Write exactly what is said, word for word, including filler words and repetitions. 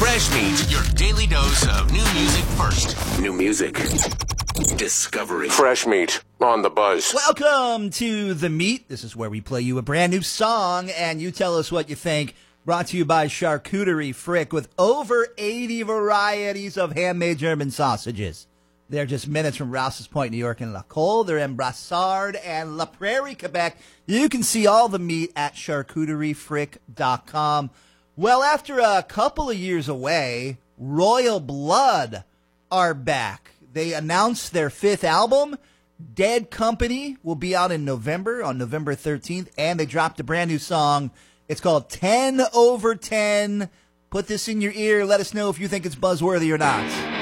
Fresh Meat, your daily dose of new music first. New music. Discovery. Fresh Meat on the Buzz. Welcome to The Meat. This is where we play you a brand new song and you tell us what you think. Brought to you by Charcuterie Frick with over eighty varieties of handmade German sausages. They're just minutes from Rouse's Point, New York and La Colle. They're in Brassard and La Prairie, Quebec. You can see all the meat at charcuterie frick dot com. Well, after a couple of years away, Royal Blood are back. They announced their fifth album, Dead Company, will be out in November, on November thirteenth, and they dropped a brand new song. It's called ten over ten. Put this in your ear. Let us know if you think it's buzzworthy or not.